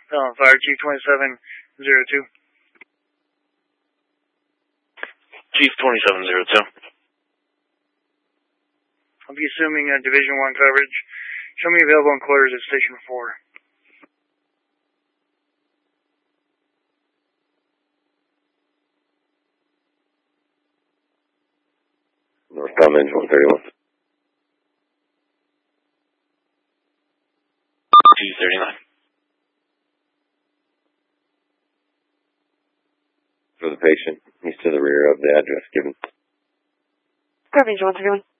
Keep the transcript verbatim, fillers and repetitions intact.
Uh, Fire Chief twenty-seven zero two. Chief twenty-seven zero two. I'll be assuming uh, Division one coverage. Show me available in quarters at Station four. Northbound Minge one thirty-one. two thirty-nine. For the patient, he's to the rear of the address given. Garbage one thirty-one.